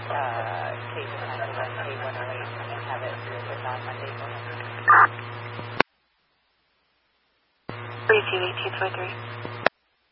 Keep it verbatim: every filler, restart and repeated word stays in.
uh, case nine one K one oh eight and have it delivered on Monday morning. three two eight two two three.